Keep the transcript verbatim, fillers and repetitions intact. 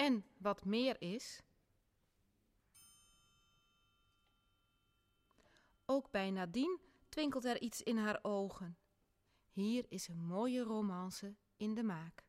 En wat meer is, ook bij Nadine twinkelt er iets in haar ogen. Hier is een mooie romance in de maak.